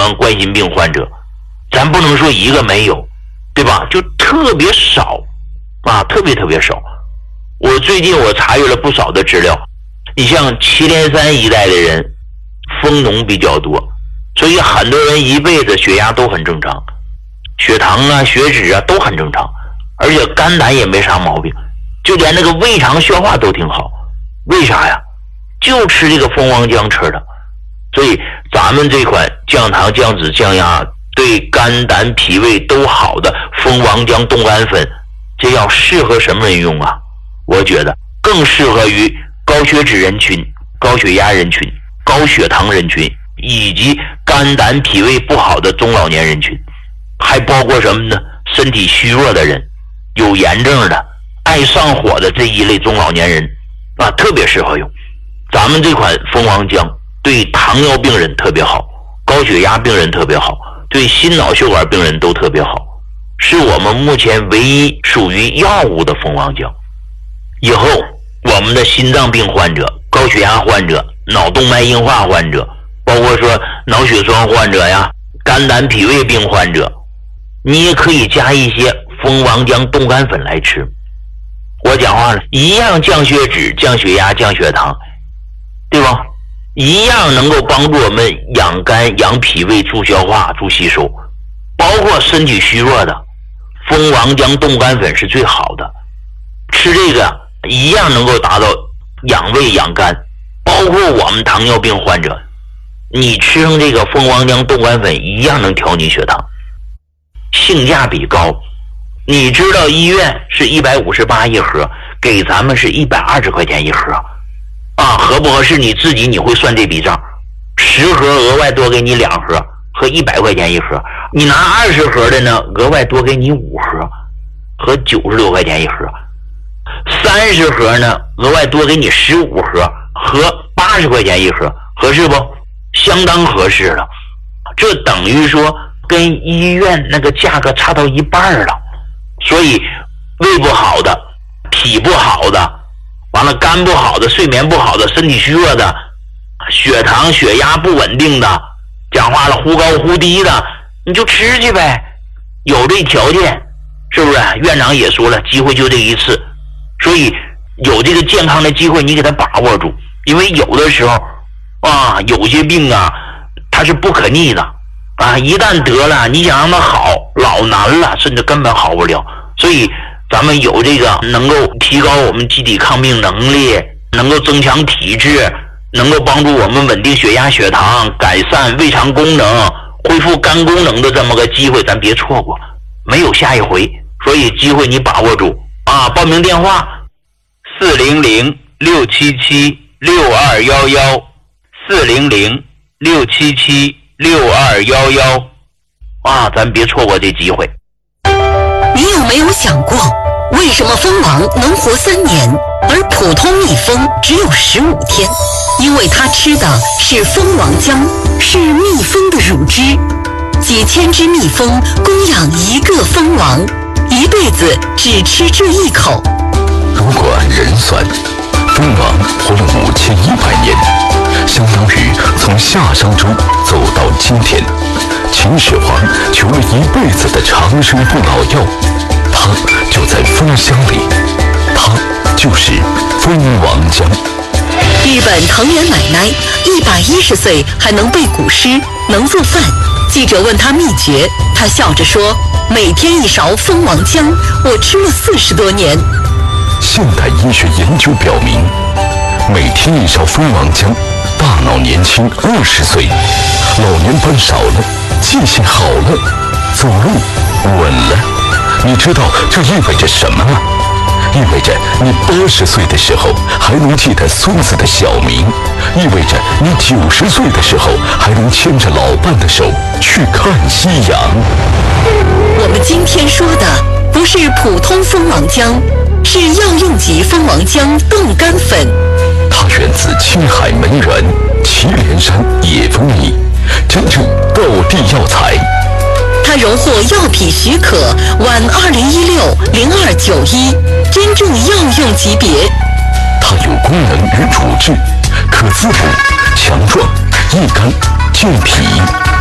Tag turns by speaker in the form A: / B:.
A: 栓冠心病患者，咱不能说一个没有，对吧？就特别少啊，特别少。最近我查阅了不少的资料，你像祁连山一带的人蜂农比较多，所以很多人一辈子血压都很正常，血糖啊血脂啊都很正常，而且肝胆也没啥毛病，就连那个胃肠消化都挺好。为啥呀？就吃这个蜂王浆吃的。所以咱们这款降糖降脂降压对肝胆脾胃都好的蜂王浆冻干粉，这要适合什么人用啊？我觉得更适合于高血脂人群、高血压人群、高血糖人群，以及肝胆脾胃不好的中老年人群，还包括什么呢？身体虚弱的人、有炎症的、爱上火的这一类中老年人啊，特别适合用。咱们这款蜂王浆对糖尿病人特别好，高血压病人特别好，对心脑血管病人都特别好，是我们目前唯一属于药物的蜂王浆。以后我们的心脏病患者、高血压患者、脑动脉硬化患者，包括说脑血栓患者呀、肝胆脾胃病患者，你也可以加一些蜂王浆冻干粉来吃。我讲话了，一样降血脂、降血压、降血糖，对吧？一样能够帮助我们养肝、养脾胃、助消化、助吸收。包括身体虚弱的，蜂王浆冻干粉是最好的。吃这个一样能够达到养胃养肝。包括我们糖尿病患者，你吃上这个蜂王浆冻干粉一样能调你血糖，性价比高。你知道医院是158一盒，给咱们是120块钱一盒啊，合不合适你自己你会算这笔账。10盒额外多给你2盒，和100块钱一盒。你拿20盒的呢，额外多给你5盒，和90多块钱一盒。30盒呢，额外多给你15盒，和80块钱一盒，合适不？相当合适了。这等于说跟医院那个价格差到一半了。所以胃不好的、脾不好的、完了肝不好的、睡眠不好的、身体虚弱的、血糖血压不稳定的，讲话了忽高忽低的，你就吃去呗，有这条件，是不是？院长也说了，机会就这一次，所以有这个健康的机会你给他把握住。因为有的时候啊，有些病啊它是不可逆的啊，一旦得了你想让它好老难了，甚至根本好不了。所以咱们有这个能够提高我们机体抗病能力，能够增强体质，能够帮助我们稳定血压血糖，改善胃肠功能，恢复肝功能的这么个机会，咱别错过，没有下一回。所以机会你把握住啊！报名电话400-677-6211，400-677-6211啊，咱别错过这机会。
B: 你有没有想过，为什么蜂王能活3年，而普通蜜蜂只有15天？因为它吃的是蜂王浆，是蜜蜂的乳汁。几千只蜜蜂供养一个蜂王，一辈子只吃这一口。
C: 如果按人算，蜂王活了5100年，相当于从夏商周走到今天。秦始皇求了一辈子的长生不老药，它就在蜂箱里，它就是蜂王浆。
B: 日本藤原奶奶110岁还能背古诗，能做饭。记者问她秘诀，她笑着说：“每天1勺蜂王浆，我吃了40多年。”
C: 现代医学研究表明，每天1勺蜂王浆，大脑年轻20岁，老年斑少了，记性好了，走路稳了。你知道这意味着什么吗？意味着你80岁的时候还能记得孙子的小名，意味着你90岁的时候还能牵着老伴的手去看夕阳。
B: 我们今天说的不是普通蜂王浆，是药用级蜂王浆冻干粉。
C: 它源自青海门源祁连山野蜂蜜，真正道地药材。
B: 它荣获药品许可皖2016-0291，真正药用级别。
C: 它有功能与主治，可滋补、强壮、益肝、健脾。